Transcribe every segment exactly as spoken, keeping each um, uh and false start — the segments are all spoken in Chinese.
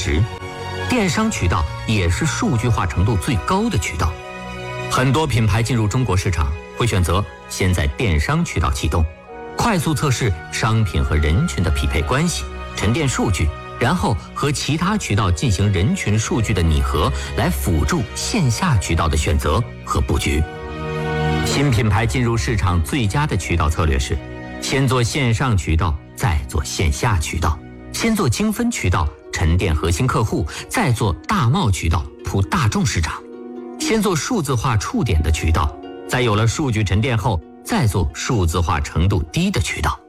值。电商渠道也是数据化程度最高的渠道。很多品牌进入中国市场会选择先在电商渠道启动，快速测试商品和人群的匹配关系，沉淀数据，然后和其他渠道进行人群数据的拟合，来辅助线下渠道的选择和布局。新品牌进入市场最佳的渠道策略是：先做线上渠道，再做线下渠道；先做精分渠道，沉淀核心客户，再做大贸渠道，铺大众市场；先做数字化触点的渠道，在有了数据沉淀后，再做数字化程度低的渠道。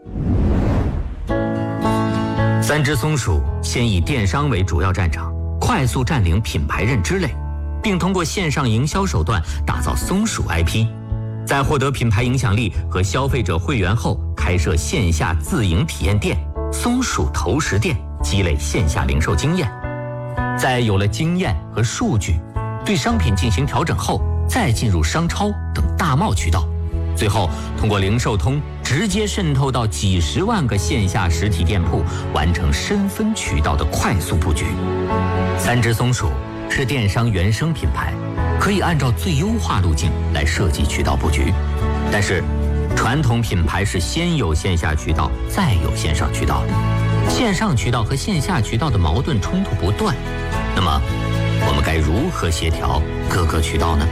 三只松鼠先以电商为主要战场，快速占领品牌认知类，并通过线上营销手段打造松鼠 I P， 在获得品牌影响力和消费者会员后，开设线下自营体验店、松鼠投食店，积累线下零售经验。在有了经验和数据，对商品进行调整后，再进入商超等大贸渠道，最后通过零售通直接渗透到几十万个线下实体店铺，完成深分渠道的快速布局。三只松鼠是电商原生品牌，可以按照最优化路径来设计渠道布局。但是传统品牌是先有线下渠道，再有线上渠道的，线上渠道和线下渠道的矛盾冲突不断。那么我们该如何协调各个渠道呢？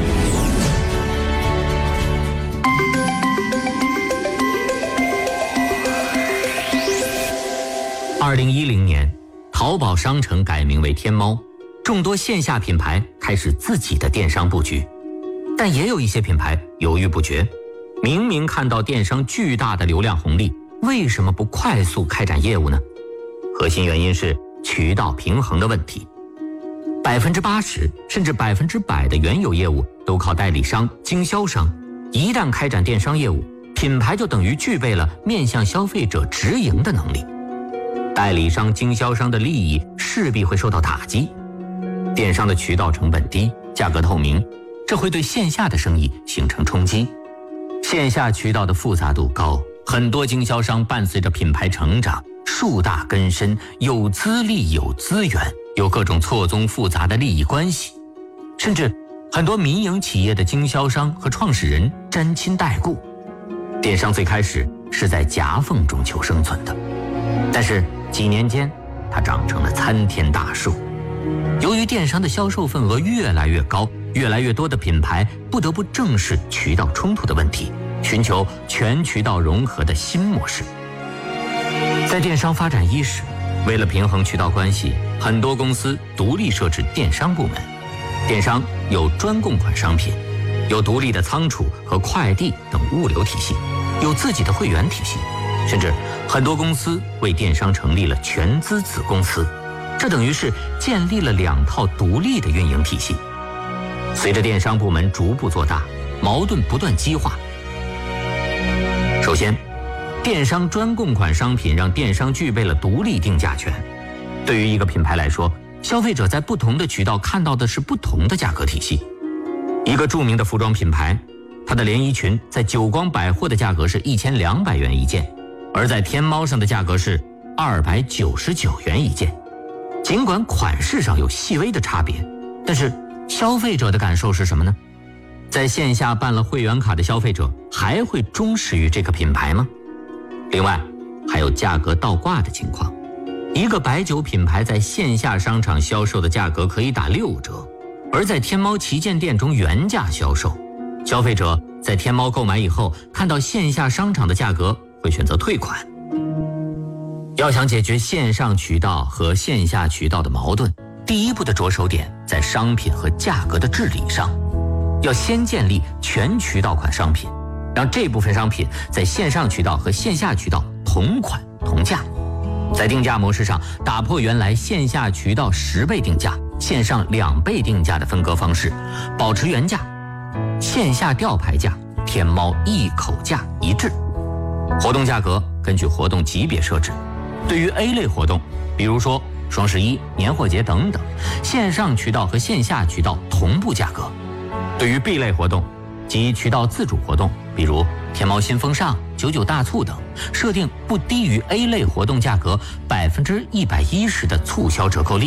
二零一零年，淘宝商城改名为天猫，众多线下品牌开始自己的电商布局，但也有一些品牌犹豫不决，明明看到电商巨大的流量红利，为什么不快速开展业务呢？核心原因是渠道平衡的问题。百分之八十甚至百分之百的原有业务都靠代理商、经销商，一旦开展电商业务，品牌就等于具备了面向消费者直营的能力。代理商、经销商的利益势必会受到打击。电商的渠道成本低，价格透明，这会对线下的生意形成冲击。线下渠道的复杂度高，很多经销商伴随着品牌成长，树大根深，有资历、有资源，有各种错综复杂的利益关系，甚至很多民营企业的经销商和创始人沾亲带故。电商最开始是在夹缝中求生存的，但是几年间它长成了参天大树。由于电商的销售份额越来越高，越来越多的品牌不得不正视渠道冲突的问题，寻求全渠道融合的新模式。在电商发展伊始，为了平衡渠道关系，很多公司独立设置电商部门。电商有专供款商品，有独立的仓储和快递等物流体系，有自己的会员体系，甚至很多公司为电商成立了全资子公司，这等于是建立了两套独立的运营体系。随着电商部门逐步做大，矛盾不断激化。首先，电商专供款商品让电商具备了独立定价权。对于一个品牌来说，消费者在不同的渠道看到的是不同的价格体系。一个著名的服装品牌，它的连衣裙在久光百货的价格是一千两百元一件，而在天猫上的价格是二百九十九元一件。尽管款式上有细微的差别，但是消费者的感受是什么呢？在线下办了会员卡的消费者还会忠实于这个品牌吗？另外，还有价格倒挂的情况。一个白酒品牌在线下商场销售的价格可以打六折，而在天猫旗舰店中原价销售。消费者在天猫购买以后，看到线下商场的价格会选择退款。要想解决线上渠道和线下渠道的矛盾，第一步的着手点在商品和价格的治理上，要先建立全渠道款商品，让这部分商品在线上渠道和线下渠道同款同价。在定价模式上，打破原来线下渠道十倍定价、线上两倍定价的分割方式，保持原价，线下吊牌价，天猫一口价一致。活动价格根据活动级别设置，对于 A 类活动，比如说双十一、年货节等等，线上渠道和线下渠道同步价格；对于 B 类活动及渠道自主活动，比如天猫新风尚、九九大促等，设定不低于 A 类活动价格百分之一百一十的促销折扣力。